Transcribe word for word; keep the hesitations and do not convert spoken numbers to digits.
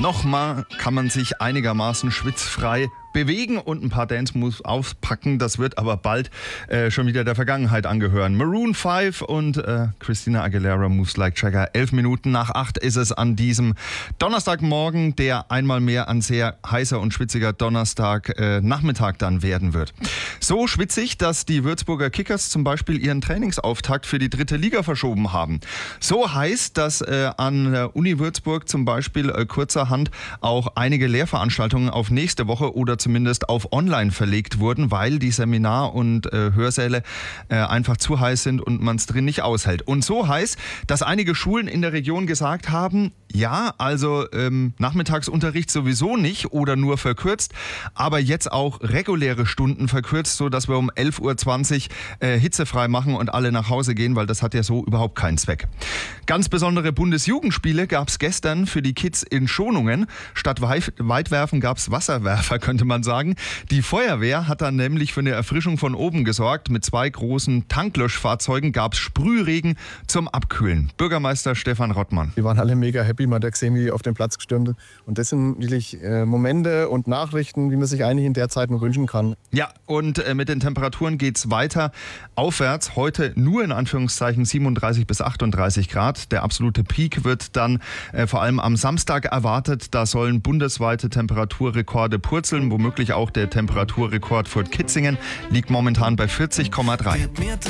Nochmal kann man sich einigermaßen schwitzfrei bewegen und ein paar Dance-Moves aufpacken. Das wird aber bald äh, schon wieder der Vergangenheit angehören. Maroon fünf und äh, Christina Aguilera, Moves Like Jagger. Elf Minuten nach acht ist es an diesem Donnerstagmorgen, der einmal mehr ein sehr heißer und schwitziger Donnerstag äh, Nachmittag dann werden wird. So schwitzig, dass die Würzburger Kickers zum Beispiel ihren Trainingsauftakt für die dritte Liga verschoben haben. So heiß, dass äh, an der Uni Würzburg zum Beispiel äh, kurzerhand auch einige Lehrveranstaltungen auf nächste Woche oder zumindest auf online verlegt wurden, weil die Seminar- und äh, Hörsäle äh, einfach zu heiß sind und man es drin nicht aushält. Und so heiß, dass einige Schulen in der Region gesagt haben, ja, also ähm, Nachmittagsunterricht sowieso nicht oder nur verkürzt, aber jetzt auch reguläre Stunden verkürzt, so dass wir um elf Uhr zwanzig äh, hitzefrei machen und alle nach Hause gehen, weil das hat ja so überhaupt keinen Zweck. Ganz besondere Bundesjugendspiele gab es gestern für die Kids in Schonungen. Statt Weitwerfen gab es Wasserwerfer, könnte man sagen. Die Feuerwehr hat dann nämlich für eine Erfrischung von oben gesorgt. Mit zwei großen Tanklöschfahrzeugen gab es Sprühregen zum Abkühlen. Bürgermeister Stefan Rottmann. Wir waren alle mega happy, man hat gesehen, wie die auf den Platz gestürmt sind. Und das sind wirklich äh, Momente und Nachrichten, wie man sich eigentlich in der Zeit nur wünschen kann. Ja, und äh, mit den Temperaturen geht es weiter aufwärts. Heute nur in Anführungszeichen siebenunddreißig bis achtunddreißig Grad. Der absolute Peak wird dann äh, vor allem am Samstag erwartet. Da sollen bundesweite Temperaturrekorde purzeln. Womöglich auch der Temperaturrekord für Kitzingen liegt momentan bei vierzig Komma drei.